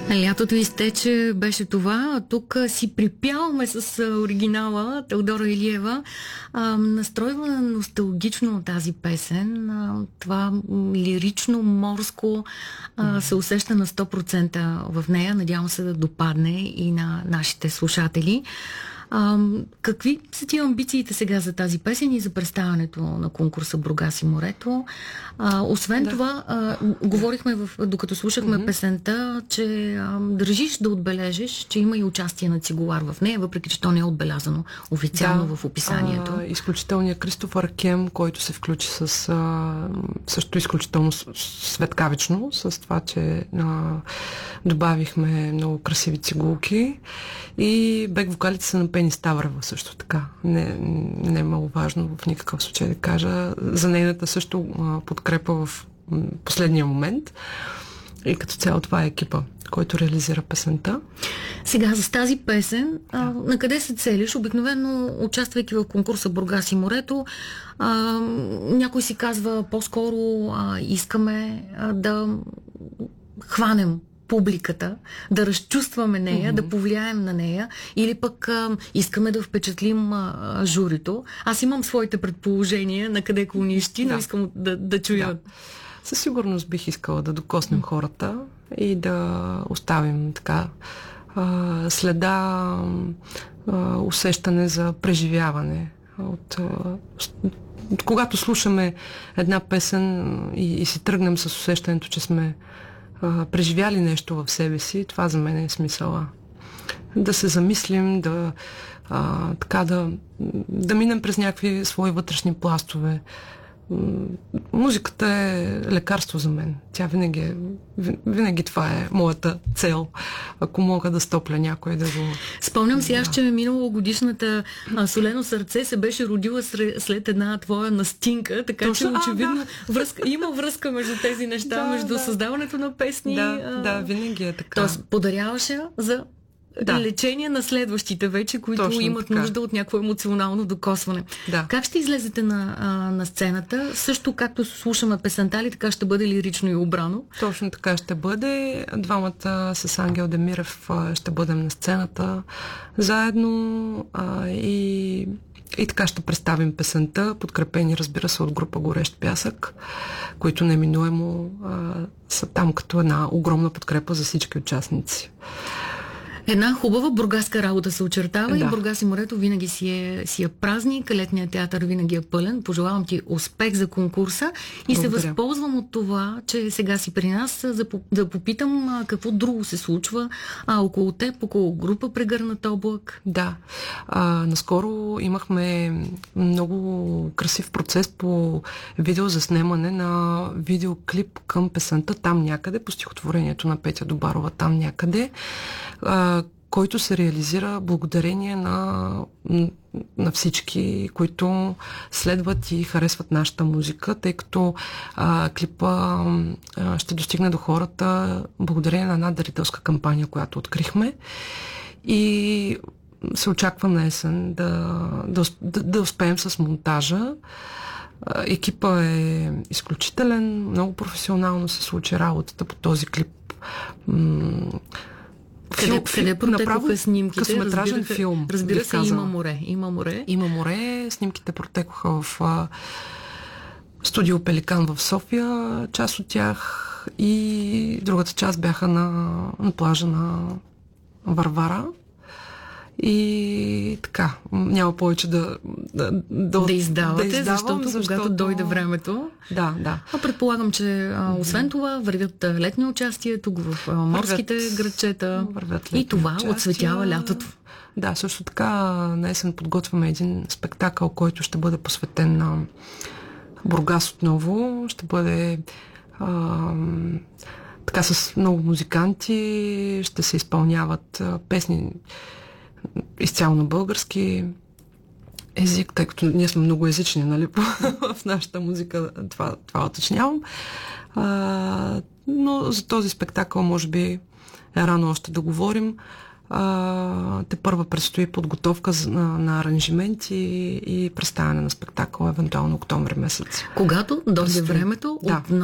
Лятото изтече, беше това. А тук си припяваме с оригинала Теодора Илиева. Настройва носталгично тази песен. Това лирично, морско се усеща на 100% в нея. Надявам се да допадне и на нашите слушатели. Какви са ти амбициите сега за тази песен и за представянето на конкурса Бургас и морето? Освен това, говорихме докато слушахме песента, че държиш да отбележиш, че има и участие на цигулар в нея, въпреки че то не е отбелязано официално в описанието. Изключителният Кристофър Кем, който се включи с също изключително светкавично, с това, че добавихме много красиви цигулки, и бек-вокалите са на Пени Ставрева също така. Не е много важно в никакъв случай да кажа за нейната също подкрепа в последния момент. И като цяло това е екипа, който реализира песента. Сега, за тази песен, на къде се целиш? Обикновено, участвайки в конкурса Бургас и морето, някой си казва по-скоро искаме да хванем публиката, да разчувстваме нея, да повлияем на нея, или пък искаме да впечатлим журито. Аз имам своите предположения на къде клониш ти, но искам да чуя. Да. Със сигурност бих искала да докоснем хората и да оставим така следа, усещане за преживяване. Когато слушаме една песен и си тръгнем с усещането, че сме преживяли нещо в себе си, това за мен е смисъла. Да се замислим, да минем през някакви свои вътрешни пластове. Музиката е лекарство за мен. Тя винаги това е моята цел. Ако мога да стопля някой да го... Спомням си аз, че миналогодишната Солено сърце се беше родила след една твоя настинка, така точно, че очевидно има връзка между тези неща, между създаването на песни. Да, винаги е така. Тоест, подаряваше за лечение на следващите вече, които точно имат нужда от някакво емоционално докосване. Как ще излезете на сцената? Също както слушаме песента ли, така ще бъде лирично и обрано? Точно така ще бъде. Двамата с Ангел Демирев ще бъдем на сцената заедно и така ще представим песента, подкрепени, разбира се, от група Горещ пясък, които неминуемо са там като една огромна подкрепа за всички участници. Една хубава бургаска работа се очертава и Бургас и морето винаги си е празник, летният театър винаги е пълен. Пожелавам ти успех за конкурса и благодаря. Се възползвам от това, че сега си при нас, да попитам какво друго се случва около теб, около група Прегърнат облак. Да. Наскоро имахме много красив процес по видеозаснемане на видеоклип към песента "Там някъде", по стихотворението на Петя Добарова "Там някъде", който се реализира благодарение на всички, които следват и харесват нашата музика, тъй като клипа ще достигне до хората благодарение на една дарителска кампания, която открихме, и се очаква на есен да успеем с монтажа. Екипа е изключителен, много професионално се случи работата по този клип. Къде протекоха снимките? Късометражен филм. Разбира се, има море. Има море. Снимките протекоха в студио Пеликан в София, част от тях, и другата част бяха на плажа на Варвара. И така, няма повече да издавате, защото когато дойде времето. Да. Предполагам, че освен това вървят летни участия тук в морските градчета и това участия отцветява лятото. Да, също така на есен подготвяме един спектакъл, който ще бъде посветен на Бургас отново. Ще бъде така с много музиканти, ще се изпълняват песни изцяло на български език, тъй като ние сме многоезични, нали, в нашата музика, това уточнявам. Но за този спектакъл може би е рано още да говорим. Тепърва предстои подготовка на аранжименти и представяне на спектакъл, евентуално октомври месец. Когато дойде времето,